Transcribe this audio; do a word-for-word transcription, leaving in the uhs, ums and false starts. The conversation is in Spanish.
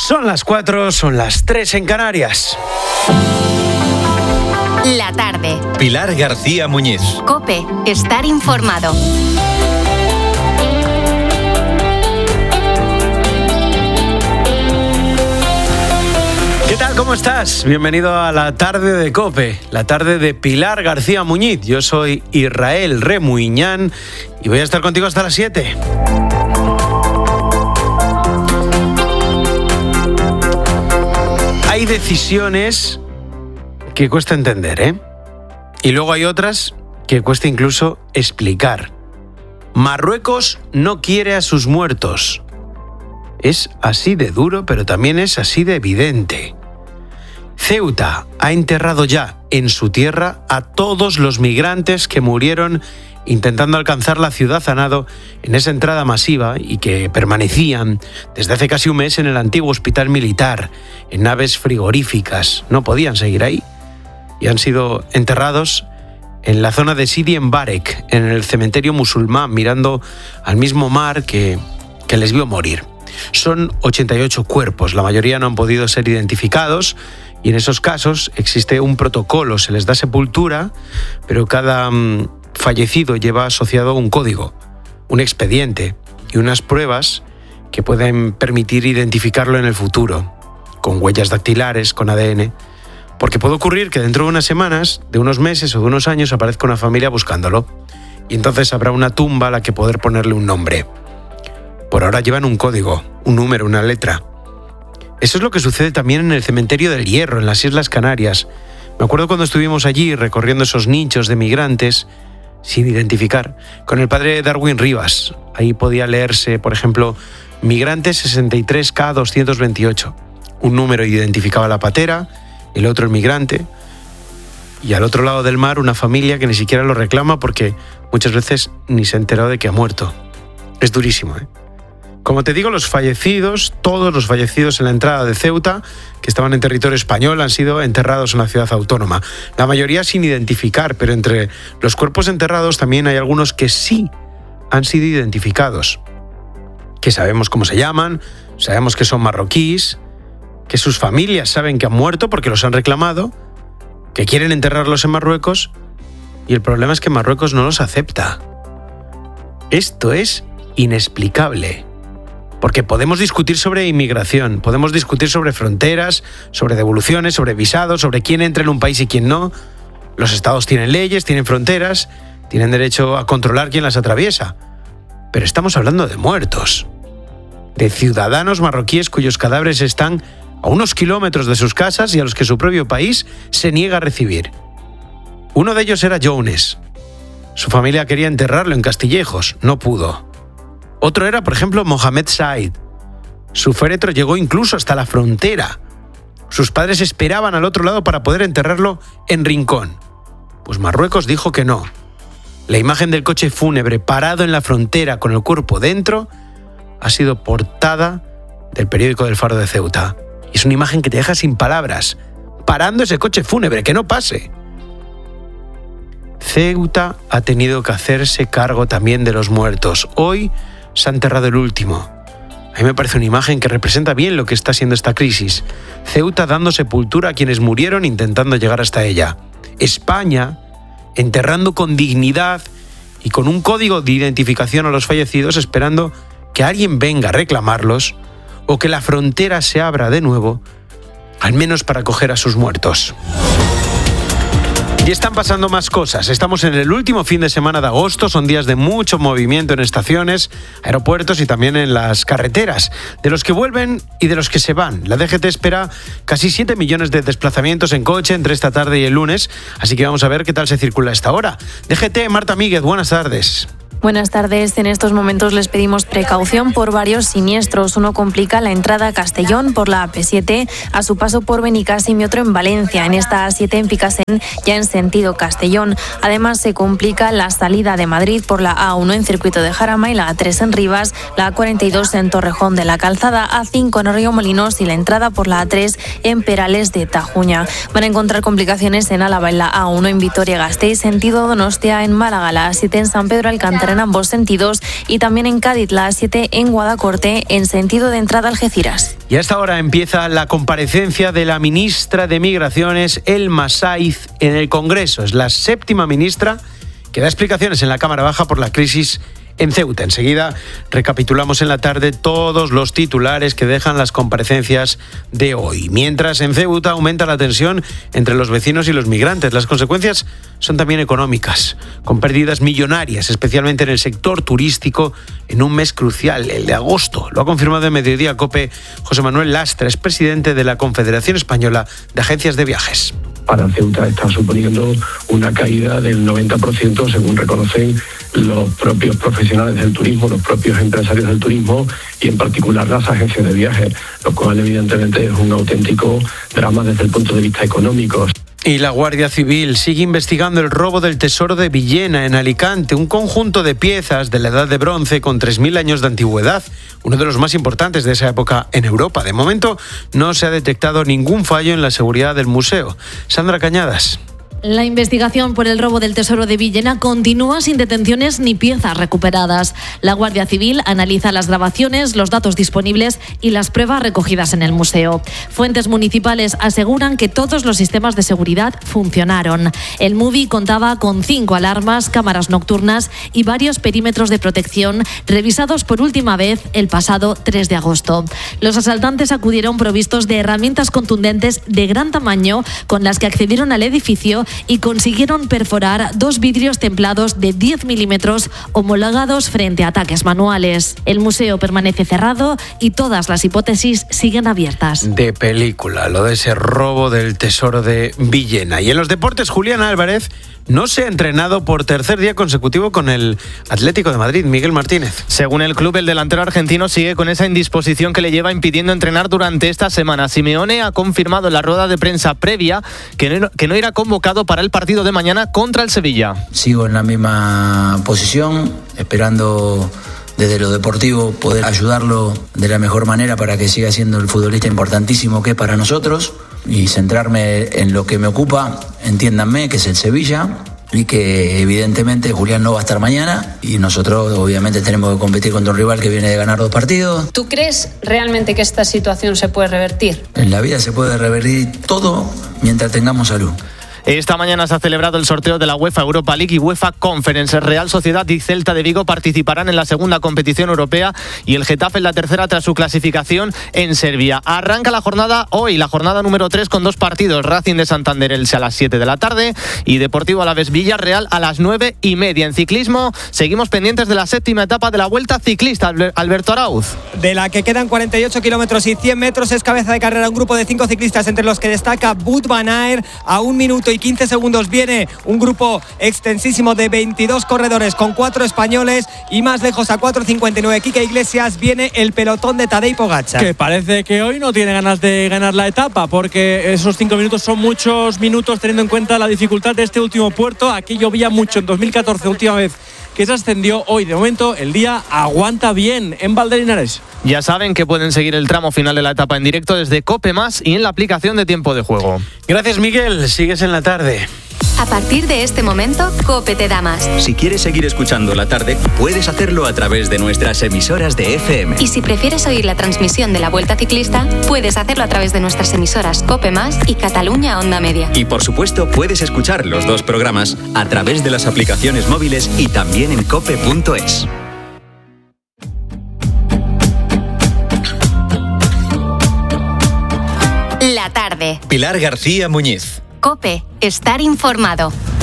Son las cuatro, son las tres en Canarias. La tarde. Pilar García Muñiz. COPE. Estar informado. ¿Qué tal? ¿Cómo estás? Bienvenido a la tarde de COPE, la tarde de Pilar García Muñiz. Yo soy Israel Remuiñán y voy a estar contigo hasta las siete. Hay decisiones que cuesta entender, ¿eh? Y luego hay otras que cuesta incluso explicar. Marruecos no quiere a sus muertos. Es así de duro, pero también es así de evidente. Ceuta ha enterrado ya en su tierra a todos los migrantes que murieron intentando alcanzar la ciudad a nado en esa entrada masiva y que permanecían desde hace casi un mes en el antiguo hospital militar, en naves frigoríficas. No podían seguir ahí y han sido enterrados en la zona de Sidi Mbarek, en el cementerio musulmán, mirando al mismo mar que, que les vio morir. Son ochenta y ocho cuerpos, la mayoría no han podido ser identificados y en esos casos existe un protocolo, se les da sepultura, pero cada um, fallecido lleva asociado un código, un expediente y unas pruebas que pueden permitir identificarlo en el futuro, con huellas dactilares, con A D N, porque puede ocurrir que dentro de unas semanas, de unos meses o de unos años aparezca una familia buscándolo y entonces habrá una tumba a la que poder ponerle un nombre. Por ahora llevan un código, un número, una letra. Eso es lo que sucede también en el cementerio del Hierro, en las Islas Canarias. Me acuerdo cuando estuvimos allí recorriendo esos nichos de migrantes sin identificar, con el padre Darwin Rivas. Ahí podía leerse, por ejemplo, migrante sesenta y tres K doscientos veintiocho. Un número identificaba la patera, el otro el migrante, y al otro lado del mar una familia que ni siquiera lo reclama porque muchas veces ni se ha enterado de que ha muerto. Es durísimo, ¿eh? Como te digo, los fallecidos, todos los fallecidos en la entrada de Ceuta, que estaban en territorio español, han sido enterrados en la ciudad autónoma. La mayoría sin identificar, pero entre los cuerpos enterrados también hay algunos que sí han sido identificados. Que sabemos cómo se llaman, sabemos que son marroquíes, que sus familias saben que han muerto porque los han reclamado, que quieren enterrarlos en Marruecos, y el problema es que Marruecos no los acepta. Esto es inexplicable. Porque podemos discutir sobre inmigración, podemos discutir sobre fronteras, sobre devoluciones, sobre visados, sobre quién entra en un país y quién no. Los estados tienen leyes, tienen fronteras, tienen derecho a controlar quién las atraviesa. Pero estamos hablando de muertos, de ciudadanos marroquíes cuyos cadáveres están a unos kilómetros de sus casas y a los que su propio país se niega a recibir. Uno de ellos era Jones. Su familia quería enterrarlo en Castillejos, no pudo. Otro era, por ejemplo, Mohamed Said. Su féretro llegó incluso hasta la frontera. Sus padres esperaban al otro lado para poder enterrarlo en Rincón. Pues Marruecos dijo que no. La imagen del coche fúnebre parado en la frontera con el cuerpo dentro ha sido portada del periódico del Faro de Ceuta. Y es una imagen que te deja sin palabras, parando ese coche fúnebre, que no pase. Ceuta ha tenido que hacerse cargo también de los muertos. Hoy se ha enterrado el último. A mí me parece una imagen que representa bien lo que está siendo esta crisis. Ceuta dando sepultura a quienes murieron intentando llegar hasta ella. España enterrando con dignidad y con un código de identificación a los fallecidos, esperando que alguien venga a reclamarlos o que la frontera se abra de nuevo, al menos para acoger a sus muertos. Y están pasando más cosas. Estamos en el último fin de semana de agosto. Son días de mucho movimiento en estaciones, aeropuertos y también en las carreteras. De los que vuelven y de los que se van. La D G T espera casi siete millones de desplazamientos en coche entre esta tarde y el lunes. Así que vamos a ver qué tal se circula a esta hora. D G T, Marta Míguez, buenas tardes. Buenas tardes. En estos momentos les pedimos precaución por varios siniestros. Uno complica la entrada a Castellón por la A P siete a su paso por Benicàssim y otro en Valencia. En esta A siete en Picassent, ya en sentido Castellón. Además, se complica la salida de Madrid por la A uno en Circuito de Jarama y la A tres en Rivas, la A cuarenta y dos en Torrejón de la Calzada, A cinco en Arroyo-Molinos y la entrada por la A tres en Perales de Tajuña. Van a encontrar complicaciones en Álava en la A uno en Vitoria-Gasteiz, sentido Donostia, en Málaga, la A siete en San Pedro Alcántara kilómetro en ambos sentidos, y también en Cádiz la A siete en Guadacorte en sentido de entrada a Algeciras. Y a esta hora empieza la comparecencia de la ministra de Migraciones, Elma Saiz, en el Congreso. Es la séptima ministra que da explicaciones en la Cámara Baja por la crisis en Ceuta. Enseguida recapitulamos en la tarde todos los titulares que dejan las comparecencias de hoy. Mientras en Ceuta aumenta la tensión entre los vecinos y los migrantes. Las consecuencias son también económicas, con pérdidas millonarias, especialmente en el sector turístico, en un mes crucial, el de agosto. Lo ha confirmado en Mediodía COPE José Manuel Lastres, presidente de la Confederación Española de Agencias de Viajes. Para Ceuta está suponiendo una caída del noventa por ciento, según reconocen los propios profesionales del turismo, los propios empresarios del turismo y en particular las agencias de viajes, lo cual evidentemente es un auténtico drama desde el punto de vista económico. Y la Guardia Civil sigue investigando el robo del tesoro de Villena, en Alicante, un conjunto de piezas de la Edad de Bronce con tres mil años de antigüedad, uno de los más importantes de esa época en Europa. De momento no se ha detectado ningún fallo en la seguridad del museo. Sandra Cañadas. La investigación por el robo del tesoro de Villena continúa sin detenciones ni piezas recuperadas. La Guardia Civil analiza las grabaciones, los datos disponibles y las pruebas recogidas en el museo. Fuentes municipales aseguran que todos los sistemas de seguridad funcionaron. El MUBI contaba con cinco alarmas, cámaras nocturnas y varios perímetros de protección revisados por última vez el pasado tres de agosto. Los asaltantes acudieron provistos de herramientas contundentes de gran tamaño con las que accedieron al edificio y consiguieron perforar dos vidrios templados de diez milímetros homologados frente a ataques manuales. El museo permanece cerrado y todas las hipótesis siguen abiertas. De película, lo de ese robo del tesoro de Villena. Y en los deportes, Julián Álvarez no se ha entrenado por tercer día consecutivo con el Atlético de Madrid. Miguel Martínez. Según el club, el delantero argentino sigue con esa indisposición que le lleva impidiendo entrenar durante esta semana. Simeone ha confirmado en la rueda de prensa previa que no, que no irá convocado para el partido de mañana contra el Sevilla. Sigo en la misma posición, esperando desde lo deportivo poder ayudarlo de la mejor manera para que siga siendo el futbolista importantísimo que es para nosotros y centrarme en lo que me ocupa, entiéndanme, que es el Sevilla, y que evidentemente Julián no va a estar mañana y nosotros obviamente tenemos que competir contra un rival que viene de ganar dos partidos. ¿Tú crees realmente que esta situación se puede revertir? En la vida se puede revertir todo mientras tengamos salud. Esta mañana se ha celebrado el sorteo de la UEFA Europa League y UEFA Conference. Real Sociedad y Celta de Vigo participarán en la segunda competición europea y el Getafe en la tercera tras su clasificación en Serbia. Arranca la jornada hoy, la jornada número tres con dos partidos. Racing de Santander Elche a las siete de la tarde y Deportivo Alavés Villarreal a las nueve y media. En ciclismo seguimos pendientes de la séptima etapa de la Vuelta Ciclista. Alberto Arauz. De la que quedan cuarenta y ocho kilómetros y cien metros, es cabeza de carrera un grupo de cinco ciclistas, entre los que destaca Wout van Aert. A un minuto y quince segundos viene un grupo extensísimo de veintidós corredores con cuatro españoles, y más lejos a cuatro cincuenta y nueve Quique Iglesias viene el pelotón de Tadej Pogačar, que parece que hoy no tiene ganas de ganar la etapa, porque esos cinco minutos son muchos minutos teniendo en cuenta la dificultad de este último puerto. Aquí llovía mucho en dos mil catorce, última vez que se ascendió. Hoy de momento el día aguanta bien en Valdelinares. Ya saben que pueden seguir el tramo final de la etapa en directo desde COPE Más y en la aplicación de Tiempo de Juego. Gracias, Miguel. Sigues en la tarde. A partir de este momento, COPE te da más. Si quieres seguir escuchando la tarde, puedes hacerlo a través de nuestras emisoras de F M. Y si prefieres oír la transmisión de la Vuelta Ciclista, puedes hacerlo a través de nuestras emisoras COPE Más y Cataluña Onda Media. Y por supuesto, puedes escuchar los dos programas a través de las aplicaciones móviles y también en cope punto es. La tarde. Pilar García Muñiz. COPE, estar informado.